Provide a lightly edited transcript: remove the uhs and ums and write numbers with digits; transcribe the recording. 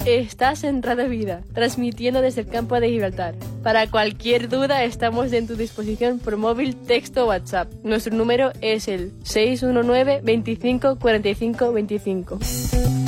Estás en Radio Vida, transmitiendo desde el campo de Gibraltar. Para cualquier duda estamos en tu disposición por móvil, texto o WhatsApp. Nuestro número es el 619 25 45 25.